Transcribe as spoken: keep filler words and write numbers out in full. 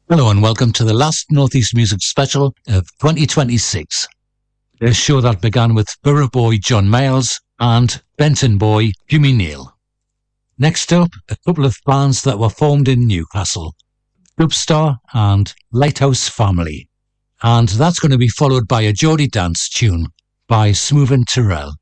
Hello and welcome to the last Northeast Music Special of twenty twenty-six. A show that began with Borough Boy John Miles and Benton Boy Jimmy Neal. Next up, a couple of bands that were formed in Newcastle, Dubstar and Lighthouse Family. And that's going to be followed by a Geordie dance tune by Smooth and Terrell.